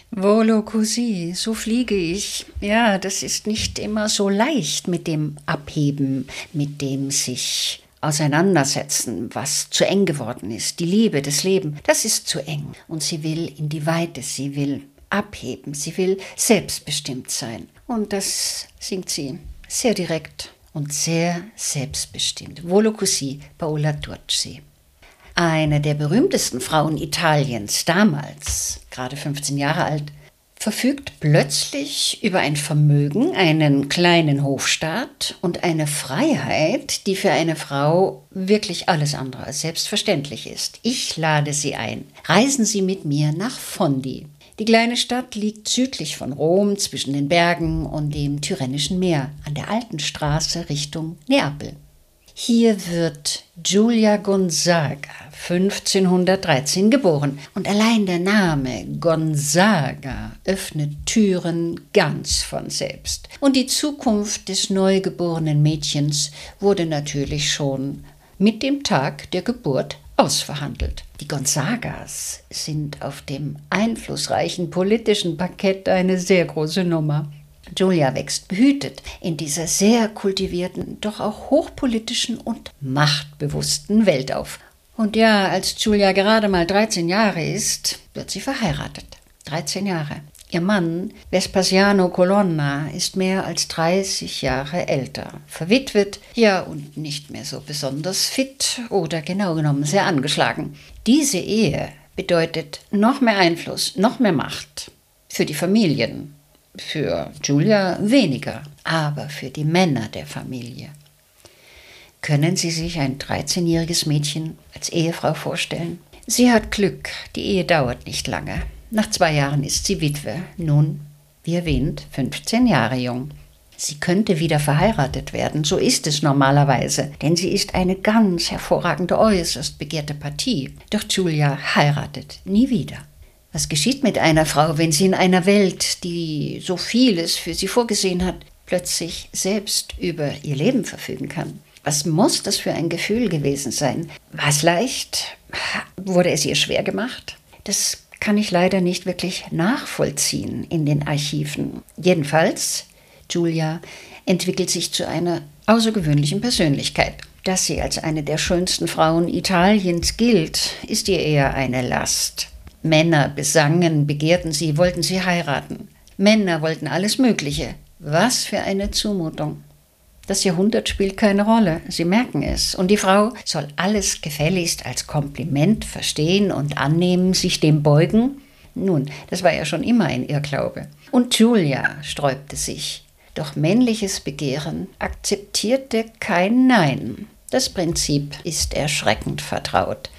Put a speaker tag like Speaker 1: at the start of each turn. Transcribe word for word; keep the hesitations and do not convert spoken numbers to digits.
Speaker 1: Volo così, so fliege ich. Ja, das ist nicht immer so leicht mit dem Abheben, mit dem sich auseinandersetzen, was zu eng geworden ist. Die Liebe, das Leben, das ist zu eng. Und sie will in die Weite, sie will abheben, sie will selbstbestimmt sein. Und das singt sie sehr direkt und sehr selbstbestimmt. Volo così, Paola Turci. Eine der berühmtesten Frauen Italiens damals, gerade fünfzehn Jahre alt, verfügt plötzlich über ein Vermögen, einen kleinen Hofstaat und eine Freiheit, die für eine Frau wirklich alles andere als selbstverständlich ist. Ich lade Sie ein. Reisen Sie mit mir nach Fondi. Die kleine Stadt liegt südlich von Rom zwischen den Bergen und dem Tyrrhenischen Meer an der alten Straße Richtung Neapel. Hier wird Giulia Gonzaga fünfzehnhundertdreizehn geboren und allein der Name Gonzaga öffnet Türen ganz von selbst. Und die Zukunft des neugeborenen Mädchens wurde natürlich schon mit dem Tag der Geburt ausverhandelt. Die Gonzagas sind auf dem einflussreichen politischen Parkett eine sehr große Nummer. Giulia wächst behütet in dieser sehr kultivierten, doch auch hochpolitischen und machtbewussten Welt auf. Und ja, als Giulia gerade mal dreizehn Jahre ist, wird sie verheiratet. dreizehn Jahre. Ihr Mann, Vespasiano Colonna, ist mehr als dreißig Jahre älter. Verwitwet, ja und nicht mehr so besonders fit oder genau genommen sehr angeschlagen. Diese Ehe bedeutet noch mehr Einfluss, noch mehr Macht für die Familien. Für Giulia weniger, aber für die Männer der Familie. Können Sie sich ein dreizehnjähriges Mädchen als Ehefrau vorstellen? Sie hat Glück, die Ehe dauert nicht lange. Nach zwei Jahren ist sie Witwe, nun, wie erwähnt, fünfzehn Jahre jung. Sie könnte wieder verheiratet werden, so ist es normalerweise, denn sie ist eine ganz hervorragende, äußerst begehrte Partie. Doch Giulia heiratet nie wieder. Was geschieht mit einer Frau, wenn sie in einer Welt, die so vieles für sie vorgesehen hat, plötzlich selbst über ihr Leben verfügen kann? Was muss das für ein Gefühl gewesen sein? War es leicht? Wurde es ihr schwer gemacht? Das kann ich leider nicht wirklich nachvollziehen in den Archiven. Jedenfalls, Giulia entwickelt sich zu einer außergewöhnlichen Persönlichkeit. Dass sie als eine der schönsten Frauen Italiens gilt, ist ihr eher eine Last. Männer besangen, begehrten sie, wollten sie heiraten. Männer wollten alles Mögliche. Was für eine Zumutung. Das Jahrhundert spielt keine Rolle, Sie merken es. Und die Frau soll alles gefälligst als Kompliment verstehen und annehmen, sich dem beugen. Nun, das war ja schon immer ein Irrglaube. Und Giulia sträubte sich. Doch männliches Begehren akzeptierte kein Nein. Das Prinzip ist erschreckend vertraut.